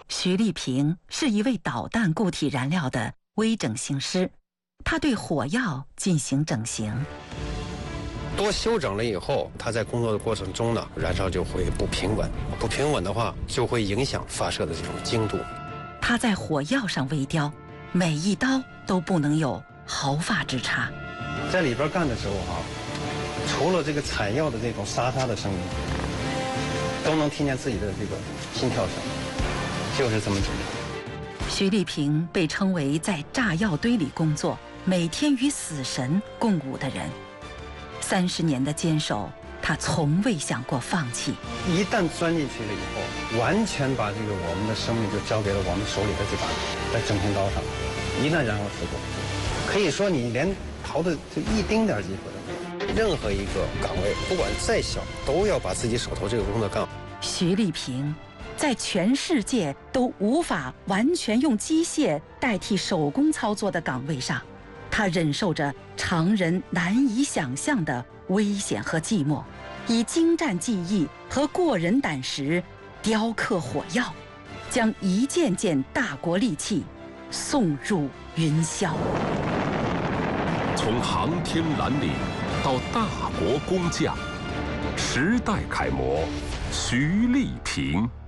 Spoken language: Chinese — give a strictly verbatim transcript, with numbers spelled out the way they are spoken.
徐立平是一位导弹固体燃料的微整形师，他对火药进行整形。 多修整了以后，它在工作的过程中呢，燃烧就会不平稳，不平稳的话就会影响发射的这种精度。 他在火药上微雕，每一刀都不能有毫发之差。 在里边干的时候啊，除了这个采药的这种沙沙的声音，都能听见自己的这个心跳声，就是这么简单。 徐立平被称为在炸药堆里工作，每天与死神共舞的人。三十年的坚守，他从未想过放弃。 一旦钻进去了以后，完全把这个我们的生命就交给了我们手里的这把在整形刀上。一旦燃烧事故，可以说你连逃的就一丁点机会都没有。任何一个岗位，不管再小，都要把自己手头这个工作干好。 徐立平在全世界都无法完全用机械代替手工操作的岗位上，他忍受着常人难以想象的危险和寂寞，以精湛技艺和过人胆识雕刻火药，将一件件大国利器送入云霄。 从航天蓝领到大国工匠，时代楷模徐立平。